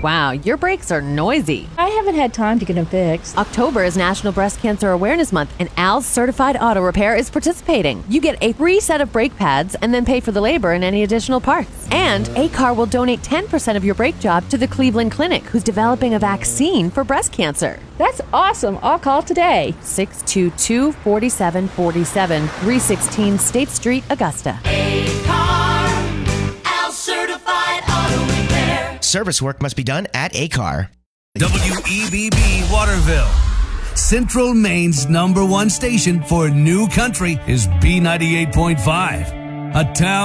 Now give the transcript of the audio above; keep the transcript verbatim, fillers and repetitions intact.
Wow, your brakes are noisy. I haven't had time to get them fixed. October is National Breast Cancer Awareness Month, and Al's Certified Auto Repair is participating. You get a free set of brake pads and then pay for the labor and any additional parts. And A C A R will donate ten percent of your brake job to the Cleveland Clinic, who's developing a vaccine for breast cancer. That's awesome. I'll call today. six two two, four seven four seven, three sixteen State Street, Augusta. A C A R, Al Certified Auto Repair. Service work must be done at A C A R. W E B B Waterville. Central Maine's number one station for new country is B ninety-eight point five. A town